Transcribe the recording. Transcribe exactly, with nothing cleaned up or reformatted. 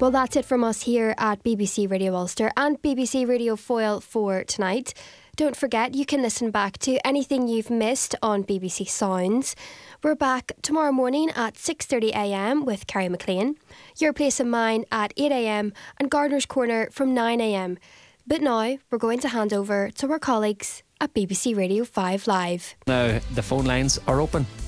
Well, that's it from us here at B B C Radio Ulster and B B C Radio Foyle for tonight. Don't forget, you can listen back to anything you've missed on B B C Sounds. We're back tomorrow morning at six thirty a m with Carrie McLean, Your Place and Mine at eight a m and Gardener's Corner from nine a m. But now we're going to hand over to our colleagues at B B C Radio five Live. Now, the phone lines are open.